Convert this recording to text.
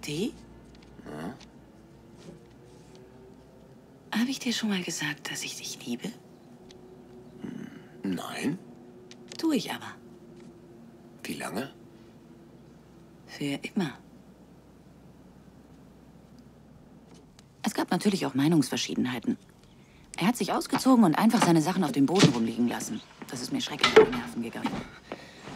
Tee? Ja? Habe ich dir schon mal gesagt, dass ich dich liebe? Nein. Tue ich aber. Wie lange? Für immer. Es gab natürlich auch Meinungsverschiedenheiten. Er hat sich ausgezogen und einfach seine Sachen auf dem Boden rumliegen lassen. Das ist mir schrecklich auf die Nerven gegangen.